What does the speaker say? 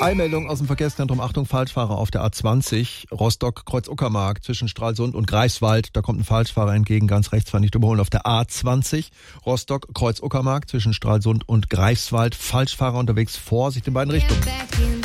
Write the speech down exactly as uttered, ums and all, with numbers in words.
Eilmeldung aus dem Verkehrszentrum. Achtung, Falschfahrer auf der A zwanzig, Rostock, Kreuz Uckermark, zwischen Stralsund und Greifswald. Da kommt ein Falschfahrer entgegen, ganz rechts, war nicht überholen. Auf der A zwanzig, Rostock, Kreuz Uckermark, zwischen Stralsund und Greifswald. Falschfahrer unterwegs, Vorsicht in beiden Richtungen.